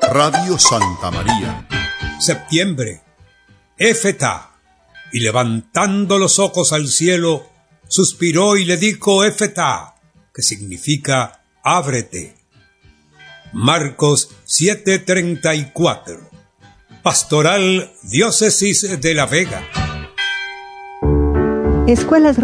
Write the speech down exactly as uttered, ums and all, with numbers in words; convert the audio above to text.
Radio Santa María. Septiembre. Éfeta. Y levantando los ojos al cielo, suspiró y le dijo Éfeta, que significa ábrete. Marcos siete treinta y cuatro. Pastoral Diócesis de La Vega. Escuelas